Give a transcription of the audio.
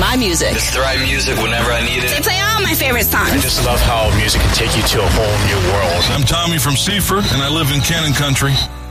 my music. It's the right music whenever I need it. They play all my favorite songs. I just love how music can take you to a whole new world. I'm Tommy from Seaford, and I live in Cannon Country.